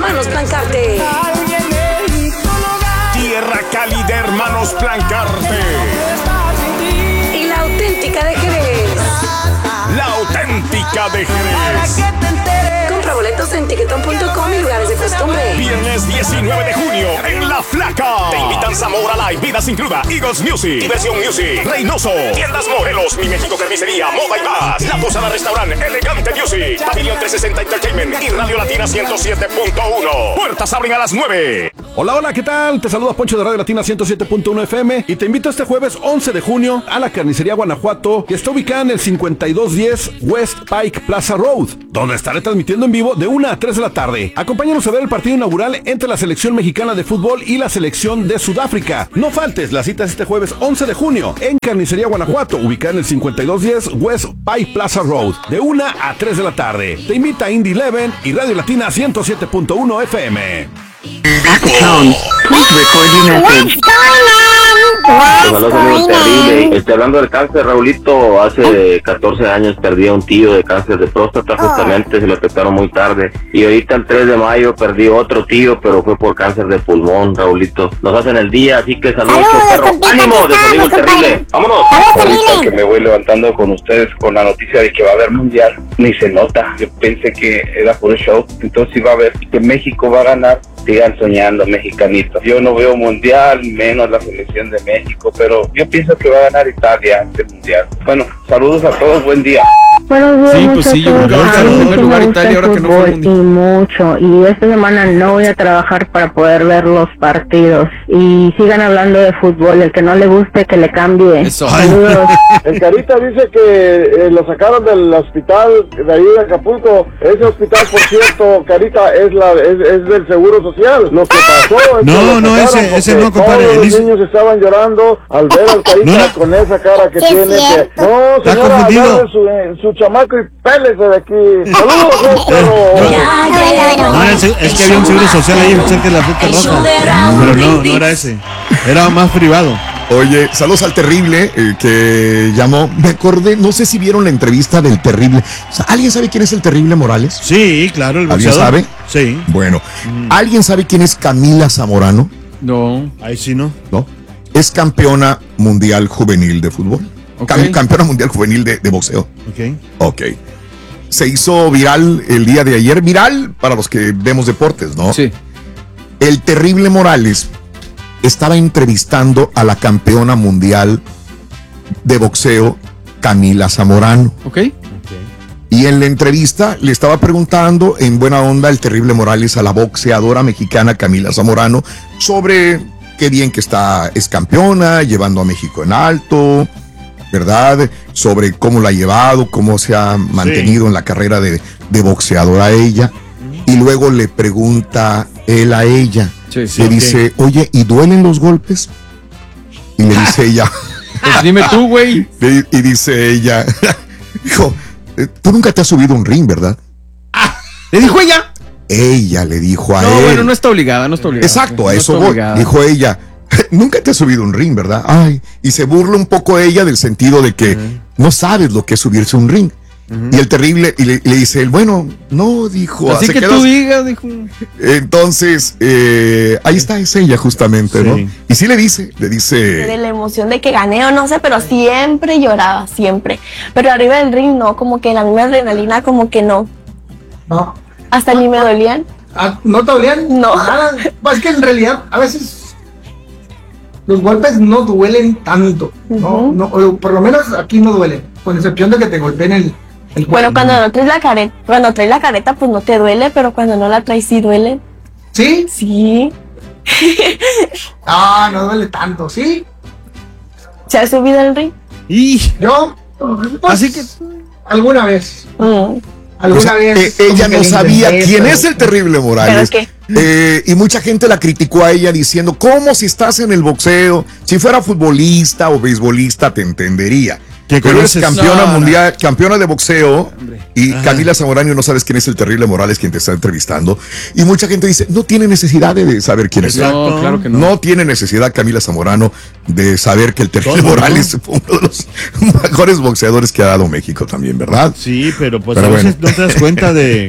Hermanos Plancarte. Tierra Cali de Hermanos Plancarte. Y la auténtica de Jerez. La auténtica de Jerez. Compra boletos en tiquetón.com y lugares de costumbre. Viernes 19 de junio en La Flaca. Te invitan Zamora Live, Vidas Includa, Eagles Music, Diversión Music, Reynoso, Tiendas Morelos, Mi México Carnicería, Moda y más, La Posada Restaurant, Elegante Music, Pavilion 360 Entertainment y Radio Latina 107.1. Puertas abren a las 9. Hola, hola, ¿qué tal? Te saluda Poncho de Radio Latina 107.1 FM y te invito este jueves 11 de junio a la Carnicería Guanajuato, que está ubicada en el 5210 West Pike Plaza Road, donde estaré transmitiendo en vivo de 1 a 3 de la tarde. Acompáñanos a ver el partido inaugural entre la selección mexicana de fútbol y la selección de Sudáfrica. No faltes, la cita es este jueves 11 de junio en Carnicería Guanajuato, ubicada en el 5210 West Pike Plaza Road, de 1 a 3 de la tarde. Te invita Indy 11 y Radio Latina 107.1 FM. Saludos, amigo terrible. Hablando del cáncer, Raulito, hace 14 años perdí a un tío de cáncer de próstata, justamente se lo detectaron muy tarde. Y ahorita el 3 de mayo perdí otro tío, pero fue por cáncer de pulmón, Raulito. Nos hacen el día, así que saludos, perro. ¡Ánimo! De su amigo terrible. ¡Vámonos! Ahorita que me voy levantando con ustedes con la noticia de que va a haber mundial, ni se nota. Yo pensé que era por un show, entonces iba a ver que México va a ganar. Sigan soñando, mexicanitos. Yo no veo mundial, menos la selección de México, pero yo pienso que va a ganar Italia este mundial. Bueno, saludos a todos, buen día. Buenos días, sí, pues sí, yo creo que va a estar en primer lugar Italia ahora que no fue mundial. Y mucho, y esta semana no voy a trabajar para poder ver los partidos. Y sigan hablando de fútbol, el que no le guste que le cambie. Eso. Saludos. El Carita dice que lo sacaron del hospital de ahí de Acapulco. Ese hospital, por cierto, Carita, es del Seguro Social. Lo que pasó es que ese no, compadre. Todos los niños estaban llorando al ver al Carita con esa cara que tiene. No, señora, agarre su chamaco y pélese de aquí. Saludos, es que había un seguro social ahí cerca de la Ruta Roja. Pero no era ese. Era más privado. Oye, saludos al Terrible, que llamó. Me acordé, no sé si vieron la entrevista del Terrible. O sea, ¿alguien sabe quién es el Terrible Morales? Sí, claro, el boxeador. ¿Alguien sabe? Sí. Bueno, ¿alguien sabe quién es Camila Zamorano? No, ahí sí no. ¿No? Es campeona mundial juvenil de fútbol. Okay. Campeona mundial juvenil de boxeo. Ok. Se hizo viral el día de ayer. Viral para los que vemos deportes, ¿no? Sí. El Terrible Morales estaba entrevistando a la campeona mundial de boxeo, Camila Zamorano. Ok. Y en la entrevista le estaba preguntando en buena onda el Terrible Morales a la boxeadora mexicana Camila Zamorano sobre qué bien que es campeona, llevando a México en alto, ¿verdad? Sobre cómo la ha llevado, cómo se ha mantenido en la carrera de boxeadora ella. Y luego le pregunta él a ella. Le dice, oye, ¿y duelen los golpes? Y le dice ella, pues dime tú, güey. Y dice ella, hijo, tú nunca te has subido a un ring, ¿verdad? ¿Le dijo ella? Ella le dijo a él. No, bueno, no está obligada. Exacto, a eso voy. Dijo ella, nunca te has subido a un ring, ¿verdad? Ay, y se burla un poco ella del sentido de que no sabes lo que es subirse a un ring. Y el Terrible, y le dice él, bueno, no, dijo. Así que tú digas, dijo. Entonces, ahí está, es ella justamente, ¿no? Y sí le dice. De la emoción de que gané o no sé, pero siempre lloraba, siempre. Pero arriba del ring no, como que la misma adrenalina, como que no. No. Hasta ni me dolían. ¿No te dolían? No. Es que en realidad, a veces los golpes no duelen tanto, ¿no? No, por lo menos aquí no duelen, con excepción de que te golpeen el bueno, cuando traes la careta, pues no te duele, pero cuando no la traes sí duele. ¿Sí? Sí. No duele tanto, ¿sí? ¿Se ha subido al ring? ¿Y? Yo, pues, así que alguna vez. Alguna vez. Ella no sabía quién es el Terrible Morales. Y mucha gente la criticó a ella diciendo, ¿cómo si estás en el boxeo? Si fuera futbolista o beisbolista te entendería. Pero eres campeona mundial, campeona de boxeo, y Camila Zamorano, no sabes quién es el Terrible Morales quien te está entrevistando. Y mucha gente dice, no tiene necesidad de saber quién es. No, claro que no. No tiene necesidad Camila Zamorano de saber que el Terrible Morales fue uno de los mejores boxeadores que ha dado México también, ¿verdad? Sí, pero pues a veces no te das cuenta de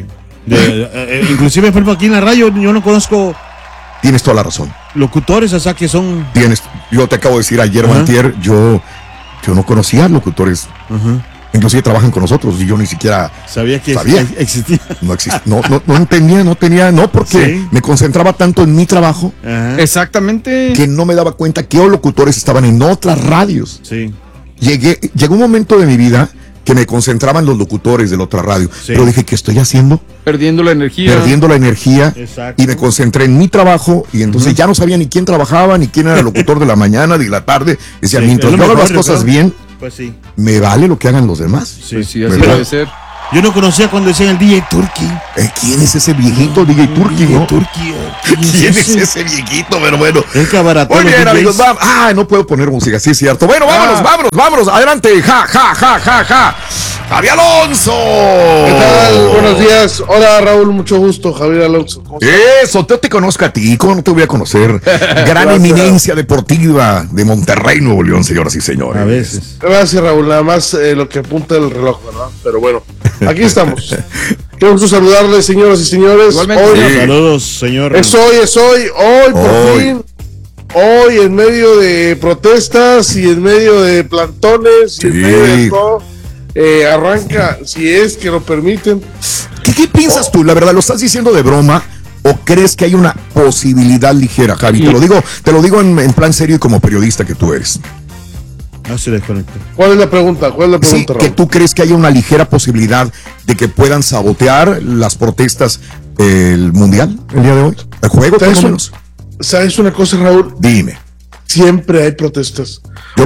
Inclusive, por ejemplo, aquí en la radio yo no conozco... Tienes toda la razón. Locutores, o sea, que son... Yo te acabo de decir ayer o antier, yo no conocía locutores. Inclusive trabajan con nosotros y yo ni siquiera sabía que existía. No entendía, porque me concentraba tanto en mi trabajo. Exactamente. Que no me daba cuenta que locutores estaban en otras radios. Sí. Llegó un momento de mi vida que me concentraban los locutores de la otra radio. Pero dije, ¿qué estoy haciendo? Perdiendo la energía. Y me concentré en mi trabajo y entonces ya no sabía ni quién trabajaba, ni quién era el locutor de la mañana, de la tarde. Decía, mientras yo hago las cosas bien, pues me vale lo que hagan los demás. Sí, así debe ser. Yo no conocía cuando decían el DJ Turkey. ¿Quién es ese viejito DJ Turkey? DJ ¿no? Turkey. ¿Quién es ese viejito? Pero bueno. El cabaretón. Muy bien, amigos. No puedo poner música, sí es cierto. Bueno, vámonos. Adelante. Javier Alonso. ¿Qué tal? Buenos días. Hola, Raúl. Mucho gusto. Javier Alonso. Eso, yo te conozco a ti. ¿Cómo no te voy a conocer? Gran eminencia deportiva de Monterrey, Nuevo León, señoras y señores. A veces. Gracias, Raúl. Nada más lo que apunta el reloj, ¿verdad? Pero bueno, aquí estamos. Qué gusto saludarles, señoras y señores. Igualmente. Saludos, señor. Es hoy, por fin. Hoy, en medio de protestas y en medio de plantones y en medio de todo, arranca, si es que lo permiten. ¿Qué piensas tú? La verdad, ¿lo estás diciendo de broma o crees que hay una posibilidad ligera, Javi? Te lo digo en plan serio y como periodista que tú eres. No se desconectó. ¿Cuál es la pregunta, Raúl? Que tú crees que hay una ligera posibilidad de que puedan sabotear las protestas el Mundial el día de hoy, el juego, por lo menos. ¿Sabes una cosa, Raúl? Dime. Siempre hay protestas.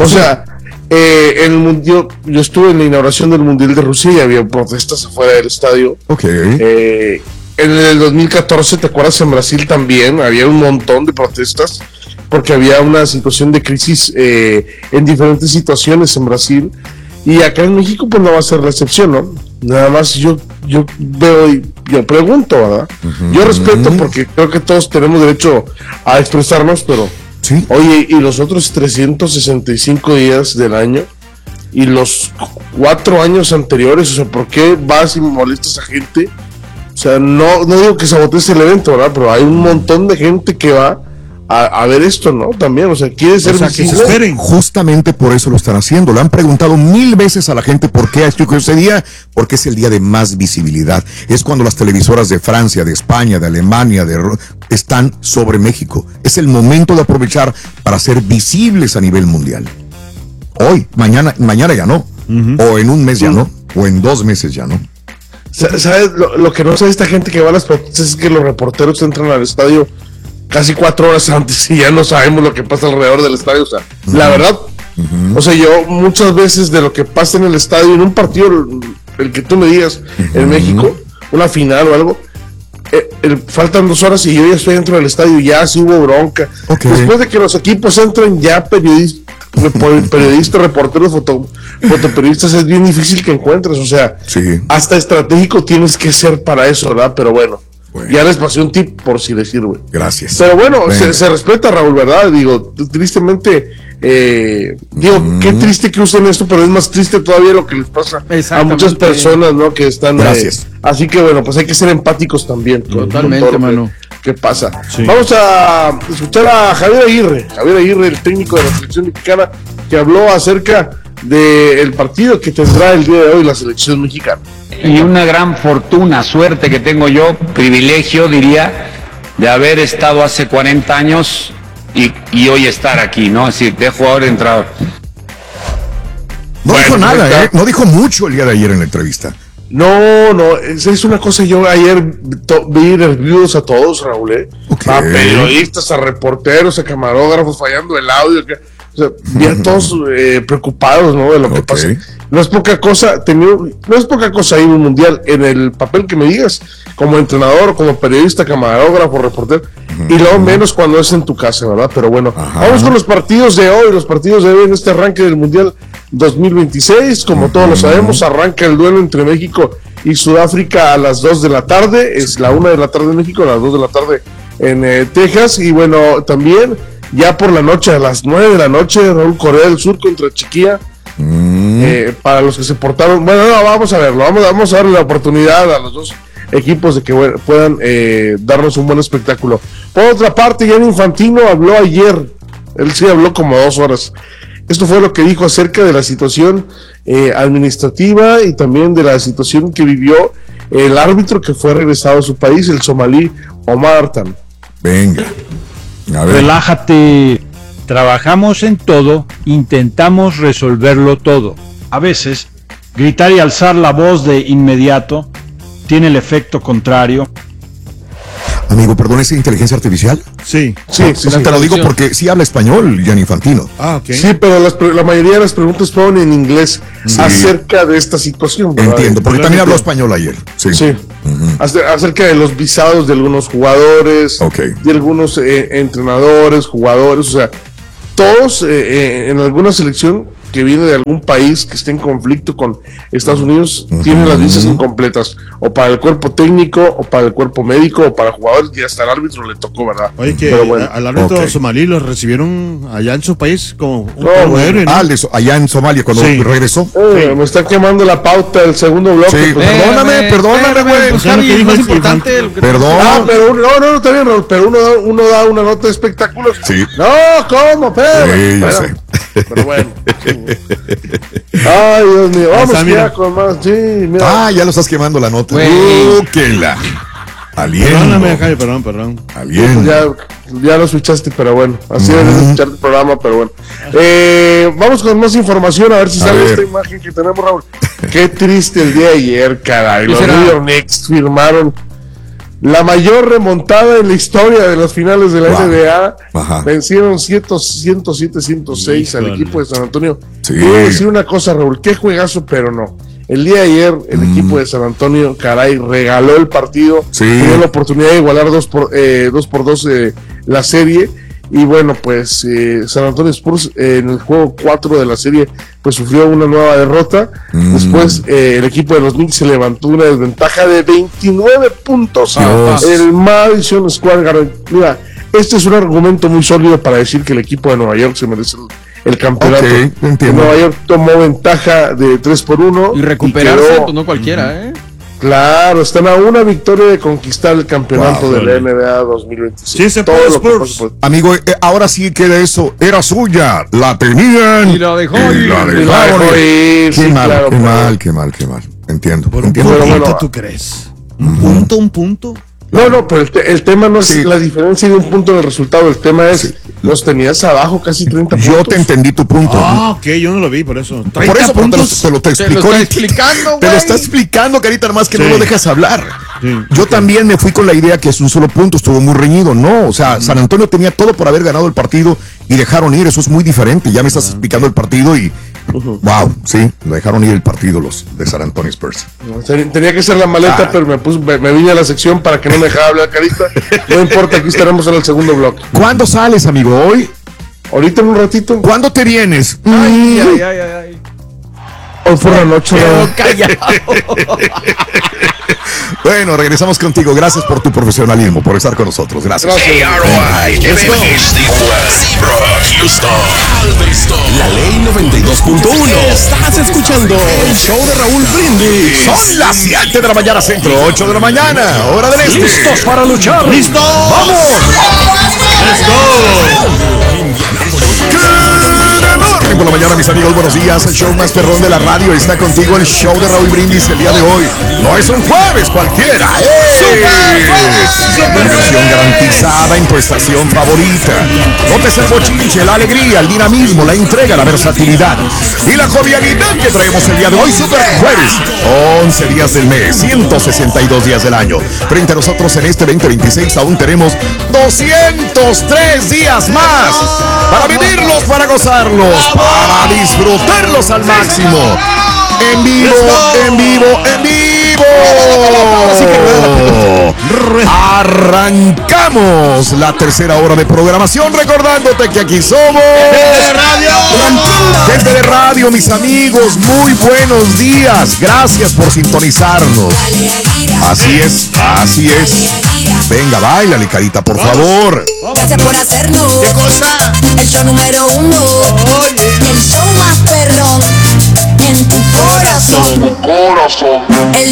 Yo estuve en la inauguración del Mundial de Rusia y había protestas afuera del estadio. En el 2014, ¿te acuerdas? En Brasil también había un montón de protestas porque había una situación de crisis en diferentes situaciones en Brasil, y acá en México pues no va a ser la excepción, ¿no? Nada más yo veo y yo pregunto, ¿verdad? Yo respeto porque creo que todos tenemos derecho a expresarnos, pero oye, y los otros 365 días del año y los 4 años anteriores, o sea, ¿por qué vas y molestas a gente? O sea, no digo que sabotees el evento, ¿verdad? Pero hay un montón de gente que va a ver esto, ¿no? También, o sea, quiere ser visible. Justamente por eso lo están haciendo. Le han preguntado 1000 veces a la gente por qué ese día, porque es el día de más visibilidad. Es cuando las televisoras de Francia, de España, de Alemania, están sobre México. Es el momento de aprovechar para ser visibles a nivel mundial. Hoy, mañana ya no. O en un mes ya no. O en 2 meses ya no. ¿Sabes? Lo que no sabe esta gente que va a las protestas es que los reporteros entran al estadio casi 4 horas antes y ya no sabemos lo que pasa alrededor del estadio. O sea, la verdad, o sea, yo muchas veces de lo que pasa en el estadio, en un partido, el que tú me digas, en México, una final o algo, faltan 2 horas y yo ya estoy dentro del estadio, ya sí hubo bronca. Después de que los equipos entren, ya periodistas, reporteros, fotoperiodistas, es bien difícil que encuentres. O sea, hasta estratégico tienes que ser para eso, ¿verdad? Pero bueno. Ya les pasé un tip por si les sirve. Gracias. Pero bueno, se respeta, Raúl, ¿verdad? Digo, tristemente, qué triste que usen esto, pero es más triste todavía lo que les pasa a muchas personas, ¿no? Que están... Gracias. Así que bueno, pues hay que ser empáticos también. Totalmente, con mano. ¿Qué pasa? Vamos a escuchar a Javier Aguirre, el técnico de la selección mexicana, que habló acerca del partido que tendrá el día de hoy la selección mexicana. Y una gran fortuna, suerte que tengo yo, privilegio diría, de haber estado hace 40 años y hoy estar aquí, ¿no? Es decir, de jugador entrador. No dijo nada, no dijo mucho el día de ayer en la entrevista. No, es una cosa. Yo ayer vi reviews a todos, Raúl, a periodistas, a reporteros, a camarógrafos fallando el audio, o sea, vi a todos preocupados, ¿no? De lo que pasa. No es poca cosa ir a un mundial en el papel que me digas, como entrenador, como periodista, camarógrafo, reportero, y luego menos cuando es en tu casa, ¿verdad? Pero bueno, vamos con los partidos de hoy. Los partidos de hoy en este arranque del Mundial 2026, como todos lo sabemos, arranca el duelo entre México y Sudáfrica a las 2 de la tarde, es la 1 de la tarde en México, a las 2 de la tarde en Texas, y bueno, también ya por la noche, a las 9 de la noche, Raúl, Corea del Sur contra Chequia. Para los que se portaron, bueno, no, vamos a verlo, vamos a darle la oportunidad a los dos equipos de que puedan darnos un buen espectáculo. Por otra parte, Gianni Infantino habló ayer, él sí habló como 2 horas. Esto fue lo que dijo acerca de la situación administrativa y también de la situación que vivió el árbitro que fue regresado a su país, el somalí Omar Artan. Venga, a ver. Relájate. Trabajamos en todo, intentamos resolverlo todo. A veces, gritar y alzar la voz de inmediato tiene el efecto contrario. Amigo, perdón, ¿es inteligencia artificial? Sí. Te lo digo porque sí habla español, Gianni Infantino. Ah, ok. Sí, pero la mayoría de las preguntas fueron en inglés acerca de esta situación, ¿verdad? Entiendo, porque también habló español ayer. Sí. Acerca de los visados de algunos jugadores, de algunos entrenadores, jugadores, o sea, todos en alguna selección que viene de algún país que esté en conflicto con Estados Unidos, tienen las visas incompletas, o para el cuerpo técnico, o para el cuerpo médico, o para jugadores, y hasta el árbitro le tocó, ¿verdad? Oye, que al árbitro somalí lo recibieron allá en su país como un héroe, ¿no? Allá en Somalia cuando regresó. Me está quemando la pauta del segundo bloque. Sí. Perdóname, güey. Pues Javi, es más importante. Perdón. Pero no, está bien, Raúl, pero uno da una nota de espectáculos. Sí. No, ¿cómo? Pero sé. Pero bueno. Ay, Dios mío, vamos ya con más. Sí, mira. Ya lo estás quemando la nota. Que la aliento. Perdóname, Javi, perdón. Aliento. Ya lo escuchaste, pero bueno, así debes escuchar el programa, pero bueno. Vamos con más información, a ver si sale esta imagen que tenemos, Raúl. Qué triste el día de ayer, caray. Los New York Knicks firmaron la mayor remontada en la historia de las finales de la NBA. Vencieron 107-106 al equipo de San Antonio. Quiero decir una cosa, Raúl, qué juegazo, pero no. El día de ayer, el equipo de San Antonio, caray, regaló el partido. Tuvo la oportunidad de igualar 2-2 la serie. Y bueno, pues San Antonio Spurs en el juego 4 de la serie pues sufrió una nueva derrota. Después el equipo de los Knicks se levantó una desventaja de 29 puntos. El Madison Square Garden. Mira, este es un argumento muy sólido para decir que el equipo de Nueva York se merece el campeonato. Nueva York tomó ventaja de 3-1 y recuperarse, pues no cualquiera, Claro, están a una victoria de conquistar el campeonato de la NBA 2026. Sí, se puede, Spurs. Amigo, ahora sí queda eso. Era suya, la tenían y la dejó ir. Qué mal. Entiendo. ¿Por un punto tú crees? ¿Un punto? No, pero el tema no es la diferencia de un punto en el resultado. El tema es, los tenías abajo casi 30 puntos. Yo te entendí tu punto. Ok, yo no lo vi, por eso. Por eso, te lo explicó. Te lo está explicando, Carita, más que no lo dejas hablar. Yo también me fui con la idea que es un solo punto, estuvo muy reñido. No, o sea, San Antonio tenía todo por haber ganado el partido y dejaron ir. Eso es muy diferente. Ya me estás explicando el partido y wow, sí, lo dejaron ir el partido los de San Antonio Spurs. Tenía que ser la maleta, pero me vine a la sección para que no me dejara hablar, Carita. No importa, aquí estaremos en el segundo bloque. ¿Cuándo sales, amigo? ¿Hoy? Ahorita en un ratito. ¿Cuándo te vienes? Ay. Hoy por la noche. Bueno, regresamos contigo. Gracias por tu profesionalismo, por estar con nosotros. Gracias. La Ley 92.1. Estás escuchando el show de Raúl Brindis. Son las 7 de la mañana centro, 8 de la mañana, hora del este. ¿Listos para luchar? ¡Listos! ¡Vamos! ¡Let's por la mañana, mis amigos, buenos días. El show más perrón de la radio está contigo. El show de Raúl Brindis el día de hoy. No es un jueves cualquiera. Diversión garantizada en tu estación favorita. Notes el bochinche, la alegría, el dinamismo, la entrega, la versatilidad y la jovialidad que traemos el día de hoy. Super jueves, 11 días del mes, 162 días del año. Frente a nosotros en este 2026 aún tenemos 203 días más para vivirlos, para gozarlos, para disfrutarlos al máximo. En vivo. Arrancamos la tercera hora de programación, recordándote que aquí somos Gente de Radio, mis amigos, muy buenos días. Gracias por sintonizarnos. Así es. Venga, báilale, Carita, por favor. Gracias por hacernos. ¿Qué cosa? El show número 1. El show más perrón en tu corazón. El